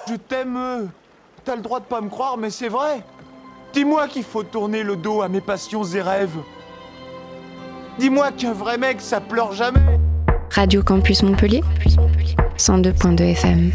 Je t'aime. T'as le droit de pas me croire, mais c'est vrai. Dis-moi qu'il faut tourner le dos à mes passions et rêves. Dis-moi qu'un vrai mec, ça pleure jamais. Radio Campus Montpellier, 102.2 FM.